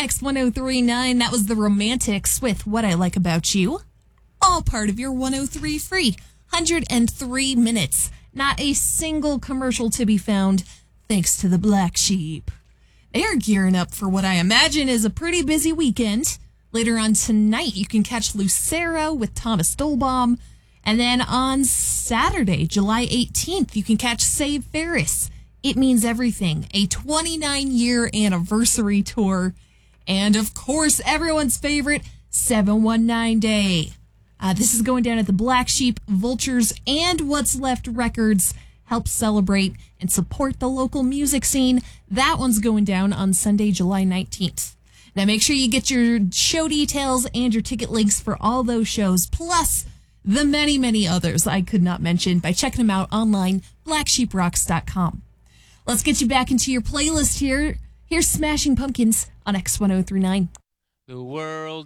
X1039, that was the Romantics with What I Like About You. All part of your 103 free. 103 minutes. Not a single commercial to be found, thanks to the Black Sheep. They are gearing up for what I imagine is a pretty busy weekend. Later on tonight, you can catch Lucero with Thomas Dolbaum. And then on Saturday, July 18th, you can catch Save Ferris. It Means Everything, a 29-year anniversary tour. And, of course, everyone's favorite, 719 Day. This is going down at the Black Sheep, Vultures, and What's Left Records. Help celebrate and support the local music scene. That one's going down on Sunday, July 19th. Now, make sure you get your show details and your ticket links for all those shows, plus the many, many others I could not mention by checking them out online, blacksheeprocks.com. Let's get you back into your playlist here. Here's Smashing Pumpkins on X1039. The world